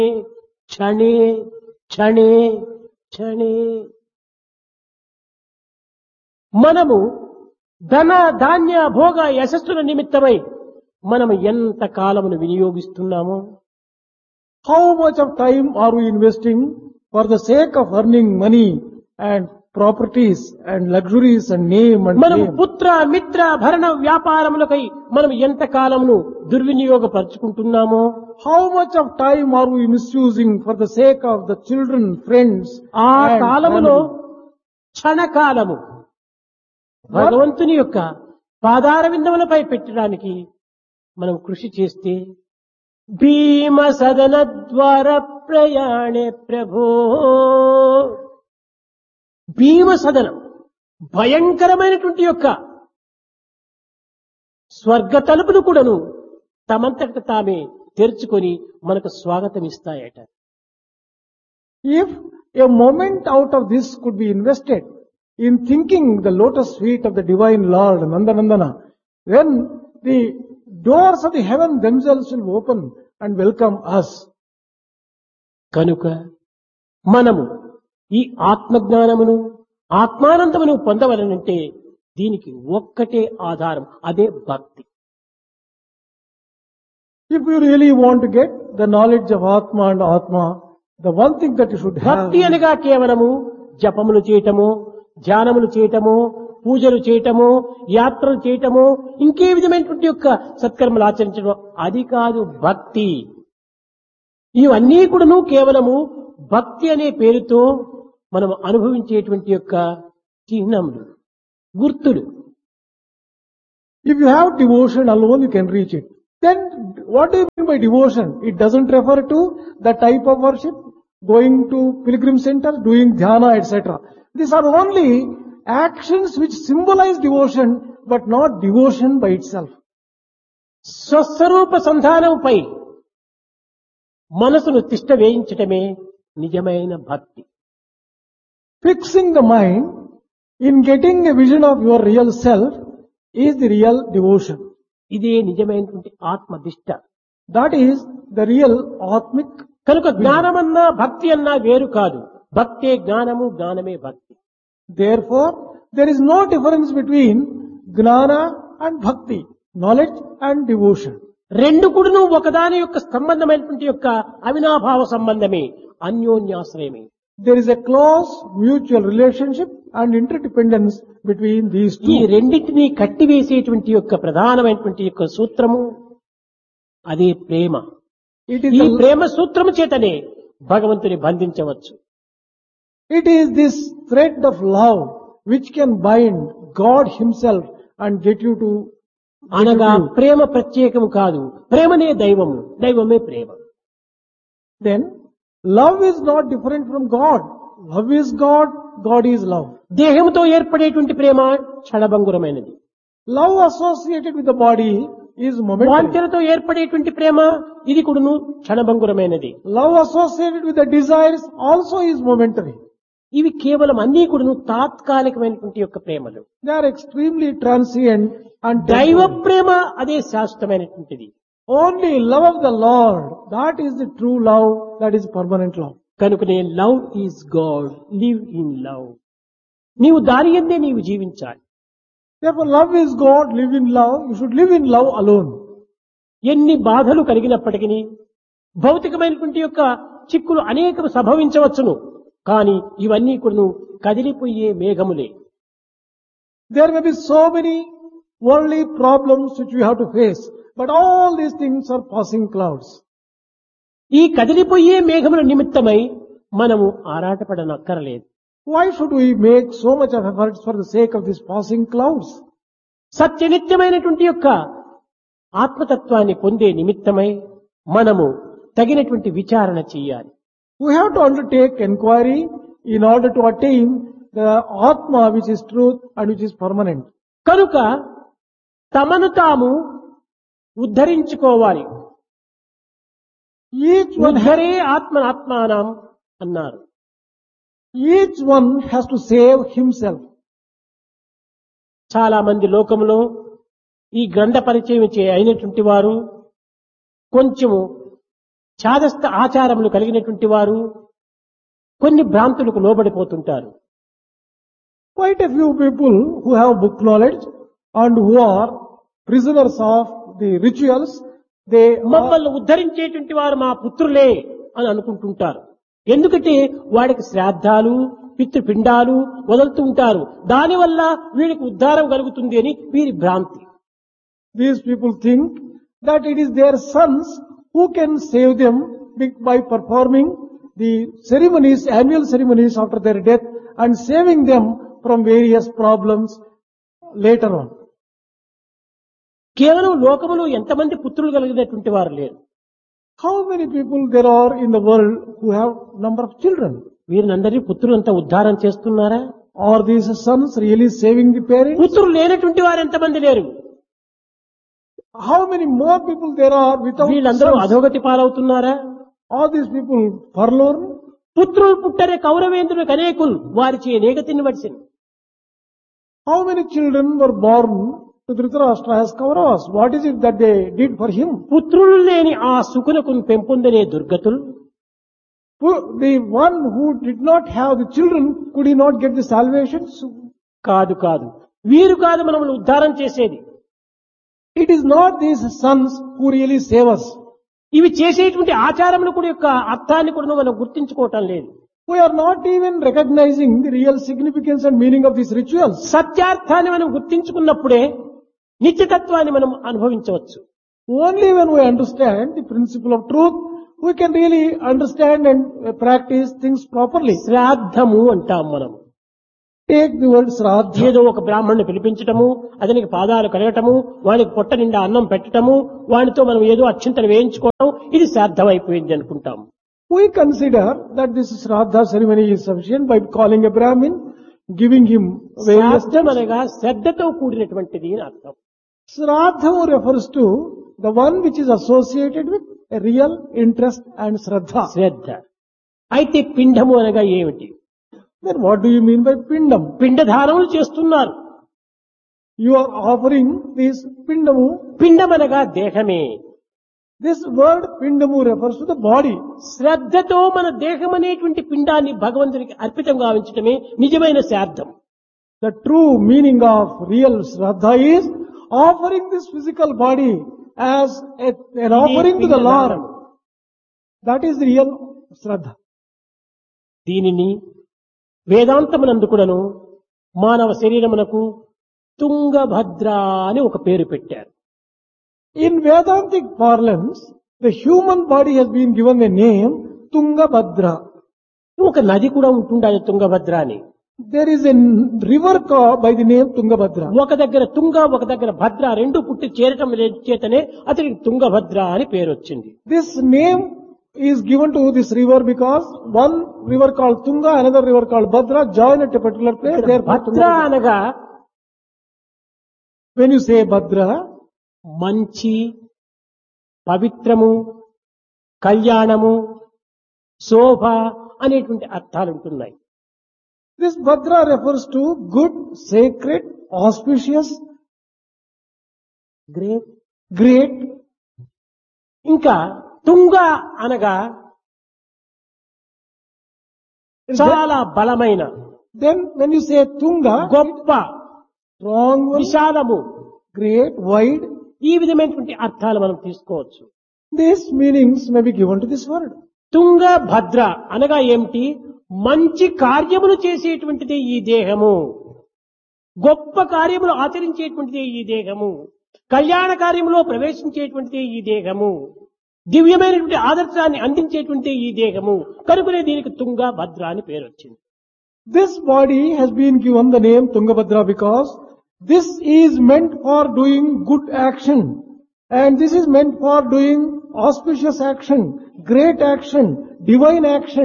క్షణే క్షణే క్షణే మనము ధన ధాన్య భోగ యశస్సుల నిమిత్తమై మనము ఎంత కాలమును వినియోగిస్తున్నామో, How much of time are we investing for the sake of earning money and properties and luxuries and name and మనం fame? పుత్ర మిత్ర భరణ వ్యాపారములకై మనం ఎంత కాలమును దుర్వినియోగపరుచుకుంటున్నామో, How much of time are we misusing for the sake of the children, friends, ఆ and కాలములో family? క్షణకాలము భగవంతుని యొక్క పాదార విందములపై పెట్టడానికి మనం కృషి చేస్తే భీమ సదన ద్వార ప్రయాణే ప్రభో. భీమ సదనం భయంకరమైనటువంటి యొక్క స్వర్గ తలుపులు కూడాను తమంతట తామే తెరుచుకొని మనకు స్వాగతం ఇస్తాయట. If a moment out of this could be invested in thinking the lotus feet of the divine Lord, Nandanandana, then the doors of the heaven themselves will open and welcome us. కనుక మనము ఈ ఆత్మజ్ఞానమును ఆత్మానందమును పొందవలనంటే దీనికి ఒక్కటే ఆధారం, అదే భక్తి. If you really want to get the knowledge of Atma and Atma, the one thing that you should have భక్తి అనగా కేవలము జపములు చేయటము, ధ్యానములు చేయటము, పూజలు చేయటము, యాత్రలు చేయటము, ఇంకే విధమైనటువంటి యొక్క సత్కర్మలు ఆచరించడం, అది కాదు భక్తి. ఇవన్నీ కూడాను కేవలము భక్తి అనే పేరుతో మనం అనుభవించేటువంటి యొక్క చిహ్నములు, గుర్తులు. If you have devotion alone, you can reach it. Then what do you mean by devotion? It doesn't refer to the type of worship, going to pilgrim centers, doing dhyana, etc. These are only actions which symbolize devotion, but not devotion by itself. స్వస్వరూప సంధానముపై మనసును తిష్ట వేయించటమే నిజమైన భక్తి. Fixing the mind in getting a vision of your real self is the real devotion. ఇదే నిజమైనటువంటి ఆత్మదిష్ట. That is the real Atmic. కనుక జ్ఞానమన్నా భక్తి అన్నా వేరు కాదు. భక్తే జ్ఞానము, జ్ఞానమే భక్తి. Therefore, there is no difference between Gnana and Bhakti, knowledge and devotion. రెండు కూడాను ఒకదాని యొక్క సంబంధమైనటువంటి యొక్క అవినాభావ సంబంధమే, అన్యోన్యాశ్రయమే. There is a close mutual relationship and interdependence between these ఈ two. రెండింటినీ కట్టివేసేటువంటి యొక్క ప్రధానమైనటువంటి యొక్క సూత్రము అదే ప్రేమ. It is, ఈ the, ప్రేమ సూత్రము చేతనే భగవంతుని బంధించవచ్చు. it is this thread of love which can bind God Himself and get you to. అనగా ప్రేమ ప్రత్యేకము కాదు, ప్రేమనే దైవము, దైవమే ప్రేమ. Then, love is not different from God. Love is God, God is love. దేహముతో ఏర్పడేటువంటి ప్రేమ క్షణభంగురమైనది. Love associated with the body is momentary. వాంఛలతో ఏర్పడేటువంటి ప్రేమ ఇది కూడాను క్షణభంగురమైనది. Love associated with the desires also is momentary. ఇవి కేవలం అన్ని కూడాను తాత్కాలికమైనటువంటి యొక్క ప్రేమలు. They are extremely transient and దైవ temporary. ప్రేమ అదే శాశ్వతమైనటువంటిది. Only love of the Lord, that is the true love, that is permanent love. కనుకనే love is God, live in love. నీవు దాని యందే నీవు జీవించాలి. Therefore, love is God, live in love. You should live in love alone. ఎన్ని బాధలు కలిగినప్పటికీ భౌతికమైనటువంటి యొక్క చిక్కులు అనేకం సంభవించవచ్చును, కానీ ఇవన్నీ కూడా కదిలిపోయే మేఘములే. There may be so many worldly problems which we have to face, but all these things are passing clouds. ఈ కదిలిపోయే మేఘముల నిమిత్తమై మనము ఆరాటపడనక్కరలేదు. Why should we make so much of efforts for the sake of these passing clouds? సత్యనిత్యమైనటువంటి యొక్క ఆత్మతత్వాన్ని పొందే నిమిత్తమై మనము తగినటువంటి విచారణ చేయాలి. We have to undertake inquiry in order to attain the Atma which is truth and which is permanent. కనుక తమను తాము ఉద్ధరించుకోవాలి. Each one, ఉద్ధరే ఆత్మానం అన్నారు. each one has to save himself. చాలా మంది లోకంలో ఈ గ్రంథ పరిచయం అయినటువంటి వారు కొంచెము ఛాదస్థ ఆచారములు కలిగినటువంటి వారు కొన్ని భ్రాంతులకు లోబడిపోతుంటారు. Quite a few people who have book knowledge and who are prisoners of the rituals, they are, మమ్మల్ని ఉద్ధరించేటువంటి వారు మా పుత్రులే అని అనుకుంటుంటారు. ఎందుకంటే వాడికి శ్రాద్ధాలు పితృపిండాలు వదులుతూ ఉంటారు. దానివల్ల వీడికి ఉద్ధారం కలుగుతుంది అని వీరి భ్రాంతి. these people think that it is their sons who can save them by performing the ceremonies, annual ceremonies after their death and saving them from various problems later on. కేవలం లోకములో ఎంతమంది పుత్రులు కలిగినటువంటి వారు లేరు. How many people there are in the world who have number of children? వీరినందరినీ పుత్రులంతా ఉద్ధారం చేస్తున్నారా? Are these sons really saving the parents? పుత్రులు లేనటువంటి వారు ఎంతమంది లేరు? How many more people there are without వీళ్ళందరూ sons? అధోగతి పాలవుతున్నారా? Are these people forlorn? పుత్రులు పుట్టరే కౌరవేంద్రులకు అనేకులు వారిచే నేగతిని వడిసిను. How many children were born to Dhritarashtra as Kauravas? What is it that they did for him? పుత్రులు లేని ఆ సుకునకు పెంపొందనే దుర్గతులు The one who did not have the children, could he not get the salvation? కాదు కాదు వీరు కాదు మనల్ని ఉద్ధారం చేసేది. It is not these sons who really save us. ఇవి చేసేటువంటి ఆచారముల కూడా యొక్క అర్థాన్ని కూడా మనం గుర్తించుకోవటం లేదు. We are not even recognizing the real significance and meaning of these rituals. సత్యార్థాన్ని మనం గుర్తించుకున్నప్పుడే నిత్యతత్వాన్ని మనం అనుభవించవచ్చు. Only when we understand the principle of truth, we can really understand and practice things properly. శ్రాద్ధము అంటాం మనం. Take the word Shraddha. ఏదో ఒక బ్రాహ్మణుని పిలిపించటము, అతనికి పాదాలు కడగటము, వానికి పొట్ట నిండా అన్నం పెట్టటము, వానితో మనం ఏదో అక్షింతలు వేయించుకోవడం, ఇది శ్రాద్ధం అయిపోయింది అనుకుంటాం. We consider that this Shraddha ceremony is sufficient by calling a Brahmin, giving him various శ్రాద్ధం అనగా శ్రద్ధతో కూడినటువంటిది అని అర్థం. Shraddha refers to the one which is associated with a real interest and Shraddha. శ్రద్ధ. అయితే పిండము అనగా ఏమిటి? Then what do you mean by Pindam? పిండధారములు చేస్తున్నారు. You are offering this Pindamu. పిండం అనగా దేహమే. This word Pindamu refers to the body. శ్రద్ధతో మన దేహం అనేటువంటి పిండాన్ని భగవంతునికి అర్పితం గావించటమే నిజమైన శ్రాద్ధం. The true meaning of real Shraddha is offering this physical body as an offering to the Lord. That is real Shraddha. దీనిని వేదాంతమునందు కూడాను మానవ శరీరమునకు తుంగభద్ర అని ఒక పేరు పెట్టారు. In Vedantic parlance, the human body has been given the name Tungabhadra. ఒక నది కూడా ఉంటుండాలి తుంగభద్ర అని. There is a river by the name Tungabhadra. ఒక దగ్గర తుంగ ఒక దగ్గర భద్ర రెండు పుట్టి చేరటం చేతనే అతనికి తుంగభద్ర అని పేరు వచ్చింది. This name is given to this river because one river called Tunga, another river called Bhadra join at a particular place. Therefore, భద్ర అనగా when you say Bhadra, మంచి, పవిత్రము, కళ్యాణము, శోభ అనేటువంటి అర్థాలు ఉంటున్నాయి. this Bhadra refers to good, sacred, auspicious, great. ఇంకా తుంగ అనగా చాలా బలమైన, Then when you say Tunga, గొప్ప, strong one, విశాలము, great, wide, ఈ విధమైనటువంటి అర్థాలు మనం తీసుకోవచ్చు. these meanings may be given to this word. తుంగ భద్ర అనగా ఏమిటి? మంచి కార్యములు చేసేటువంటిదే ఈ దేహము, గొప్ప కార్యములు ఆచరించేటువంటిదే ఈ దేహము, కళ్యాణ కార్యములో ప్రవేశించేటువంటిదే ఈ దేహము, దివ్యమైనటువంటి ఆదర్శాన్ని అందించేటువంటి ఈ దేహము. కనుకనే దీనికి తుంగ భద్ర అని పేరు వచ్చింది. This body has been given the name Tungabhadra because this is meant for doing good action and this is meant for doing auspicious action, great action, divine action.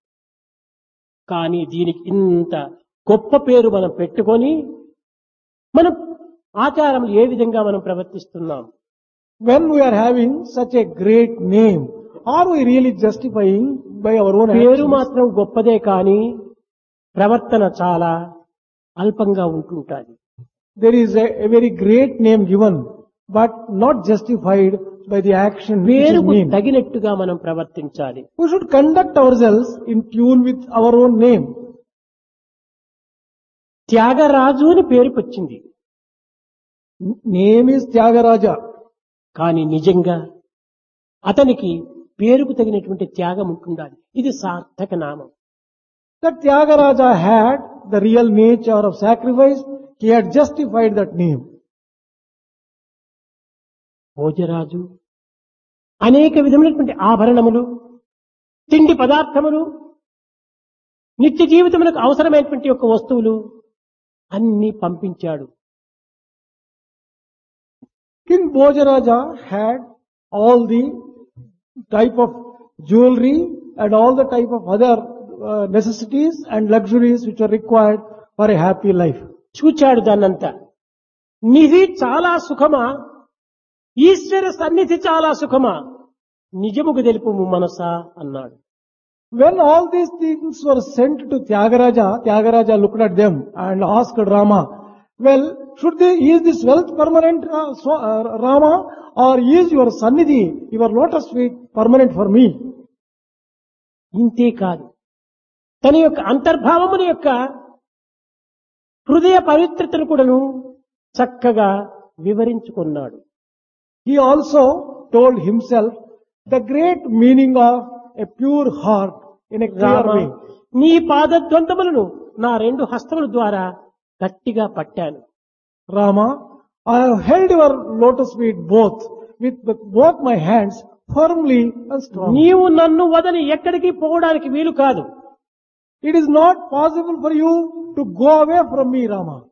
కానీ దీనికి ఇంత గొప్ప పేరు మనం పెట్టుకొని మనం ఆచారములు ఏ విధంగా మనం ప్రవర్తిస్తున్నాం? When we are having such a great name, are we really justifying by our own పేరు actions? మాత్రం గొప్పదే కానీ ప్రవర్తన చాలా అల్పంగా ఉంటుంటుంది. There is a very great name given, but not justified by the action which is పేరుకు mean. తగినట్టుగా మనం ప్రవర్తించాలి. We should conduct ourselves in tune with our own name. Tyagaraju అని పేరుకు వచ్చింది. Name is Tyagaraja. కానీ నిజంగా అతనికి పేరుకు తగినటువంటి త్యాగం ఉంటుండాలి. ఇది సార్థక నామం. That Tyagaraja had the real nature of sacrifice. He had justified that name. Bhojaraju అనేక విధమైనటువంటి ఆభరణములు, తిండి పదార్థములు, నిత్య జీవితములకు అవసరమైనటువంటి యొక్క వస్తువులు అన్ని పంపించాడు. King Bhojaraja had all the type of jewelry and all the type of other necessities and luxuries which are required for a happy life. చూచాడు దాన్నంతా. నిధి చాలా సుఖమా, ఈశ్వర సన్నిధి చాలా సుఖమా, నిజముకు తెలుపుము మనసా అన్నాడు. When all these things were sent to Tyagaraja, Tyagaraja looked at them and asked Rama, well, is this wealth permanent, Rama, or is your sannidhi, your lotus feet permanent for me? ఇంతే కాదు, తన యొక్క అంతర్భావముల యొక్క హృదయ పవిత్రతను కూడాను చక్కగా వివరించుకున్నాడు. He also told himself the great meaning of a pure heart in a clear Rama, way. నీ పాదద్వంతములను నా రెండు హస్తముల ద్వారా గట్టిగా పట్టాను. Rama, I have held your lotus feet with both my hands firmly and strongly. నీవు నన్ను వదిలి ఎక్కడికి పోవడానికి వీలు కాదు. It is not possible for you to go away from me, Rama.